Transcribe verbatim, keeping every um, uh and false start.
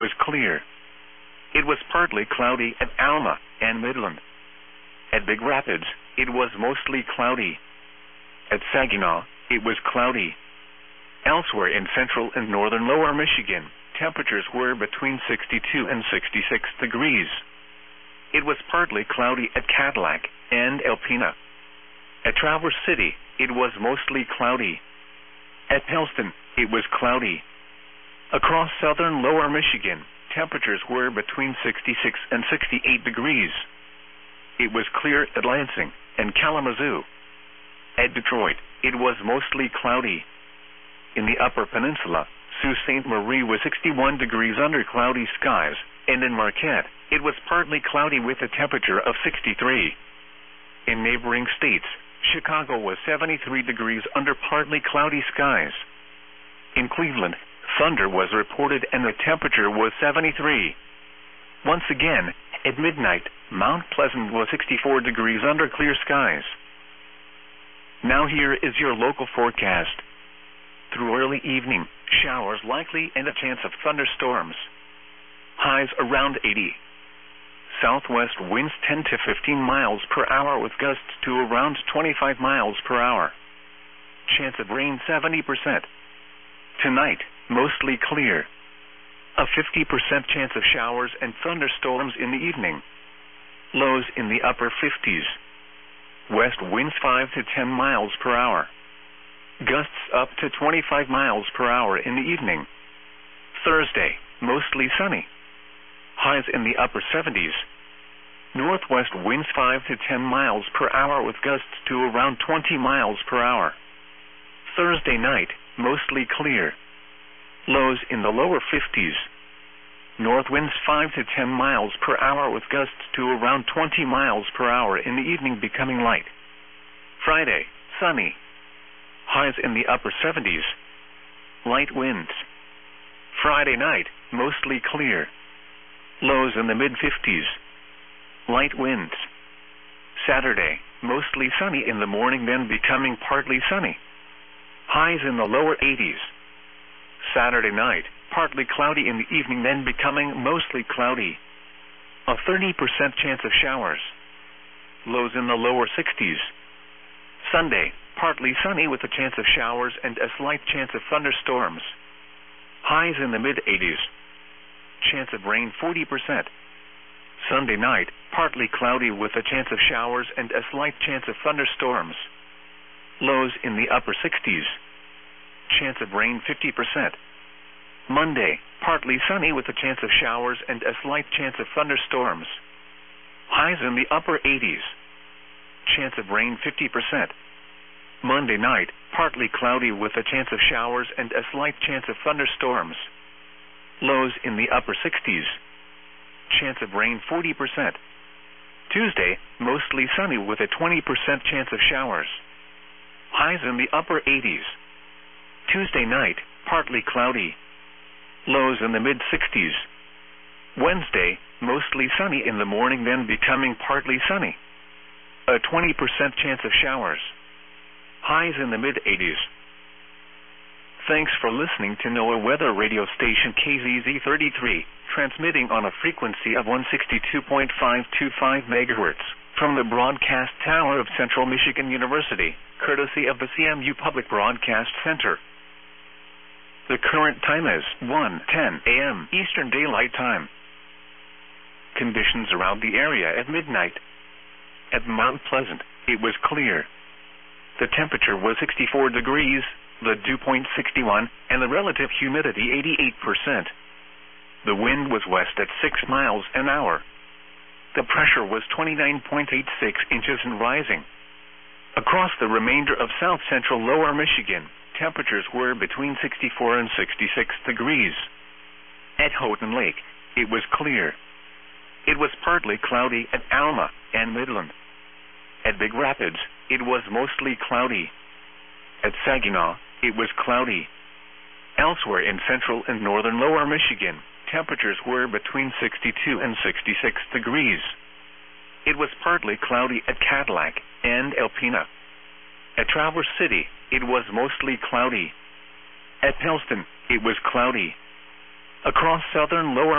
was clear. It was partly cloudy at Alma and Midland. At Big Rapids, it was mostly cloudy. At Saginaw, it was cloudy. Elsewhere in central and northern lower Michigan, temperatures were between sixty-two and sixty-six degrees. It was partly cloudy at Cadillac and Alpena. At Traverse City, it was mostly cloudy. At Helston, it was cloudy. Across southern lower Michigan, temperatures were between sixty-six and sixty-eight degrees. It was clear at Lansing and Kalamazoo. At Detroit, it was mostly cloudy. In the Upper Peninsula, Sault Ste. Marie was sixty-one degrees under cloudy skies, and in Marquette, it was partly cloudy with a temperature of sixty-three. In neighboring states, Chicago was seventy-three degrees under partly cloudy skies. In Cleveland, thunder was reported and the temperature was seventy-three. Once again, at midnight, Mount Pleasant was sixty-four degrees under clear skies. Now here is your local forecast. Through early evening, showers likely and a chance of thunderstorms. Highs around eighty. Southwest winds ten to fifteen miles per hour with gusts to around twenty-five miles per hour. Chance of rain seventy percent. Tonight, mostly clear. A fifty percent chance of showers and thunderstorms in the evening. Lows in the upper fifties. West winds five to ten miles per hour. Gusts up to twenty-five miles per hour in the evening. Thursday, mostly sunny. Highs in the upper seventies. Northwest winds five to ten miles per hour with gusts to around twenty miles per hour. Thursday night, mostly clear. Lows in the lower fifties. North winds five to ten miles per hour with gusts to around twenty miles per hour in the evening becoming light. Friday, sunny. Highs in the upper seventies. Light winds. Friday night, mostly clear. Lows in the mid-fifties. Light winds. Saturday, mostly sunny in the morning then becoming partly sunny. Highs in the lower eighties. Saturday night, partly cloudy in the evening then becoming mostly cloudy. A thirty percent chance of showers. Lows in the lower sixties. Sunday, partly sunny with a chance of showers and a slight chance of thunderstorms. Highs in the mid-eighties. Chance of rain forty percent. Sunday night, partly cloudy with a chance of showers and a slight chance of thunderstorms. Lows in the upper sixties. Chance of rain fifty percent. Monday, partly sunny with a chance of showers and a slight chance of thunderstorms. Highs in the upper eighties. Chance of rain fifty percent. Monday night, partly cloudy with a chance of showers and a slight chance of thunderstorms. Lows in the upper sixties. Chance of rain forty percent. Tuesday, mostly sunny with a twenty percent chance of showers. Highs in the upper eighties. Tuesday night, partly cloudy. Lows in the mid-sixties. Wednesday, mostly sunny in the morning then becoming partly sunny. A twenty percent chance of showers. Highs in the mid-eighties. Thanks for listening to NOAA Weather Radio Station K Z Z thirty-three, transmitting on a frequency of one sixty-two point five two five megahertz from the broadcast tower of Central Michigan University, courtesy of the C M U Public Broadcast Center. The current time is one ten a m Eastern Daylight Time. Conditions around the area at midnight. At Mount Pleasant, it was clear. The temperature was sixty-four degrees, the dew point sixty-one, and the relative humidity eighty-eight percent. The wind was west at six miles an hour. The pressure was twenty-nine point eight six inches and rising. Across the remainder of south-central lower Michigan, temperatures were between sixty-four and sixty-six degrees. At Houghton Lake, it was clear. It was partly cloudy at Alma and Midland. At Big Rapids, it was mostly cloudy. At Saginaw, it was cloudy. Elsewhere in central and northern lower Michigan, temperatures were between sixty-two and sixty-six degrees. It was partly cloudy at Cadillac and Alpena. At Traverse City, it was mostly cloudy. At Helston, it was cloudy. Across southern lower